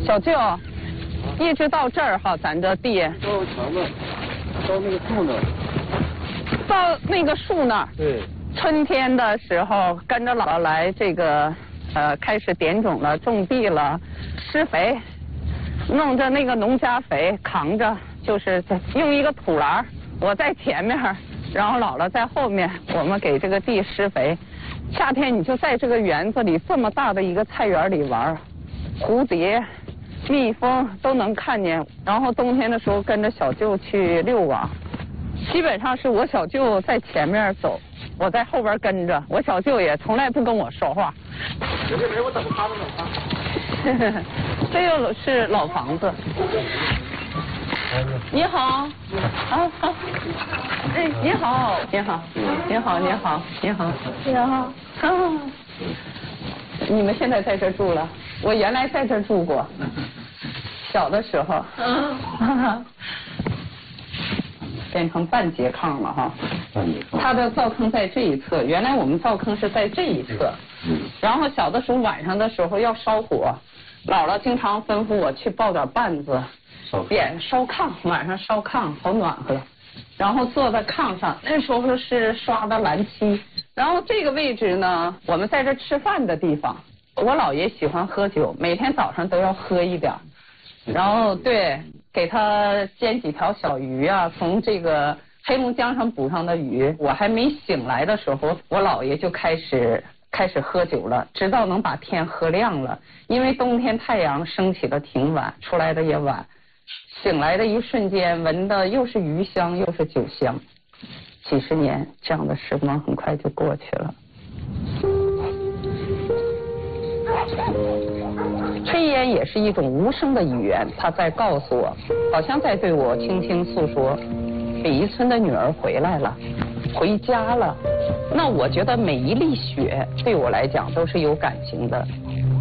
小舅，一直到这儿哈，咱这地。 到墙那儿，到那个树那儿。 到那个树那儿。 对。 春天的时候，跟着姥姥来这个，开始点种了，种地了，施肥，弄着那个农家肥，扛着，就是用一个土篮，我在前面，然后姥姥在后面，我们给这个地施肥。夏天你就在这个园子里这么大的一个菜园里玩，蝴蝶、蜜蜂都能看见。然后冬天的时候跟着小舅去遛网，基本上是我小舅在前面走，我在后边跟着。我小舅也从来不跟我说话。 没我等他们等他。 这又是老房子。你好，好，哎，你好，你好，你好，你好，你好，你好，你们现在在这住了？我原来在这住过，小的时候，变成半截炕了哈。它的灶坑在这一侧，原来我们灶坑是在这一侧。然后小的时候晚上的时候要烧火，姥姥经常吩咐我去抱点绊子。点烧炕，晚上烧炕好暖和，然后坐在炕上，那时候是刷的蓝漆。然后这个位置呢，我们在这吃饭的地方。我姥爷喜欢喝酒，每天早上都要喝一点，然后对，给他煎几条小鱼啊，从这个黑龙江上捕上的鱼。我还没醒来的时候，我姥爷就开始喝酒了，直到能把天喝亮了。因为冬天太阳升起的挺晚，出来的也晚。醒来的一瞬间，闻的又是鱼香又是酒香。几十年这样的时光很快就过去了。炊烟也是一种无声的语言，它在告诉我，好像在对我轻轻诉说，北一村的女儿回来了，回家了。那我觉得每一粒雪对我来讲都是有感情的。